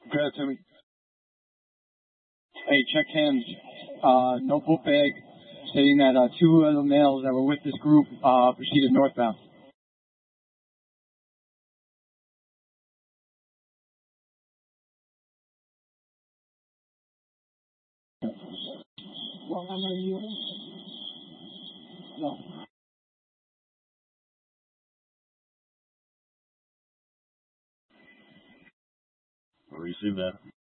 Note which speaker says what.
Speaker 1: Go ahead, Timmy.
Speaker 2: Hey, check hands. No book bag, stating that two of the males that were with this group proceeded northbound. No.
Speaker 1: I received that.